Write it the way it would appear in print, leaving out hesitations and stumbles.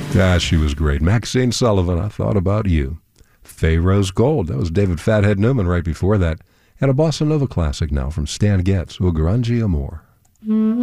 She was great. Maxine Sullivan, I Thought About You. Pharaoh's Gold, that was David Fathead Newman right before that. And a bossa nova classic now from Stan Getz, O Grande Amor.